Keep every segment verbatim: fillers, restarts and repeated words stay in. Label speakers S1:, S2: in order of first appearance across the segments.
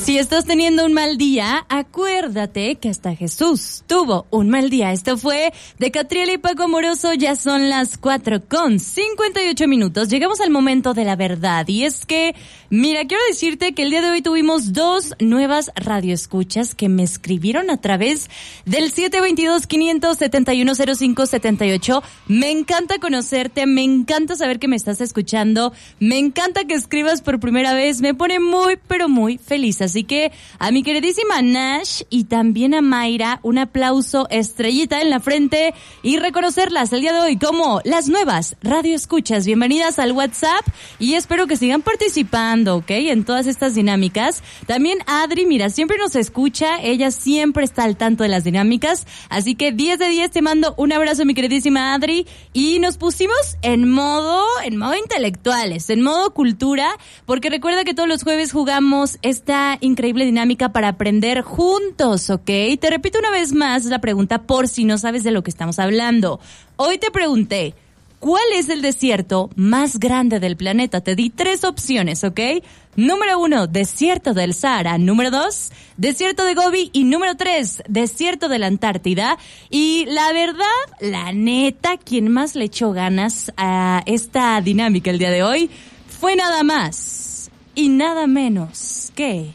S1: Si estás teniendo un mal día, acuérdate que hasta Jesús tuvo un mal día. Esto fue de Catriel y Paco Amoroso. Ya son las cuatro con cincuenta y ocho minutos. Llegamos al momento de la verdad. Y es que, mira, quiero decirte que el día de hoy tuvimos dos nuevas radioescuchas que me escribieron a través del siete dos dos, cinco siete uno, cero cinco siete ocho. Me encanta conocerte, me encanta saber que me estás escuchando, me encanta que escribas por primera vez, me pone muy, pero muy feliz. Así que a mi queridísima Nash y también a Mayra, un aplauso, estrellita en la frente, y reconocerlas el día de hoy como las nuevas radioescuchas. Bienvenidas al WhatsApp y espero que sigan participando, ¿ok? En todas estas dinámicas. También Adri, mira, siempre nos escucha, ella siempre está al tanto de las dinámicas, así que diez de diez, te mando un abrazo, mi queridísima Adri, y nos pusimos en modo, en modo intelectuales, en modo cultura, porque recuerda que todos los jueves jugamos esta increíble dinámica para aprender juntos, ¿ok? Te repito una vez más la pregunta por si no sabes de lo que estamos hablando. Hoy te pregunté, ¿cuál es el desierto más grande del planeta? Te di tres opciones, ¿ok? Número uno, desierto del Sahara. Número dos, desierto de Gobi. Y número tres, desierto de la Antártida. Y la verdad, la neta, quien más le echó ganas a esta dinámica el día de hoy fue nada más y nada menos que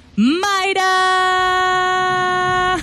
S1: ¡Mayra!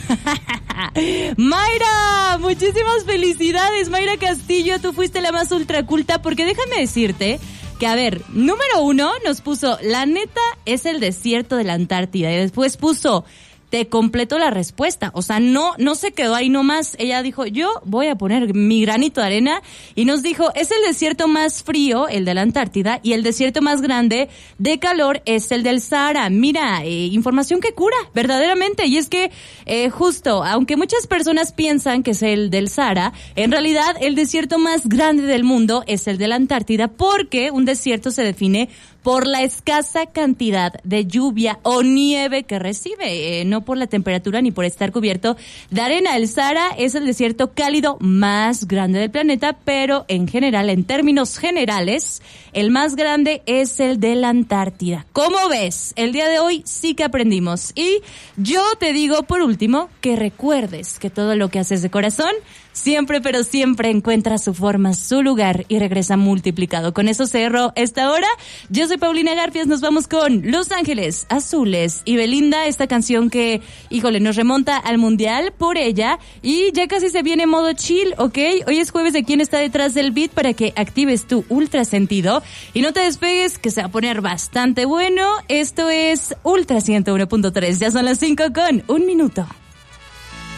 S1: ¡Mayra! Muchísimas felicidades, Mayra Castillo. Tú fuiste la más ultraculta, porque déjame decirte que, a ver, número uno nos puso, la neta es el desierto de la Antártida. Y después puso, te completó la respuesta. O sea, no, no se quedó ahí nomás. Ella dijo, yo voy a poner mi granito de arena. Y nos dijo, es el desierto más frío, el de la Antártida, y el desierto más grande de calor es el del Sahara. Mira, eh, información que cura, verdaderamente. Y es que, eh, justo, aunque muchas personas piensan que es el del Sahara, en realidad el desierto más grande del mundo es el de la Antártida, porque un desierto se define por la escasa cantidad de lluvia o nieve que recibe, eh, no por la temperatura ni por estar cubierto de arena. El Sahara es el desierto cálido más grande del planeta, pero en general, en términos generales, el más grande es el de la Antártida. ¿Cómo ves? El día de hoy sí que aprendimos. Y yo te digo, por último, que recuerdes que todo lo que haces de corazón siempre, pero siempre encuentra su forma, su lugar y regresa multiplicado. Con eso cerro esta hora. Yo soy Paulina Garfias, nos vamos con Los Ángeles Azules y Belinda, esta canción que, híjole, nos remonta al Mundial por ella, y ya casi se viene modo chill, ¿ok? Hoy es jueves de Quién está detrás del beat, para que actives tu ultra sentido y no te despegues, que se va a poner bastante bueno. Esto es Ultra ciento uno punto tres, ya son las cinco con un minuto.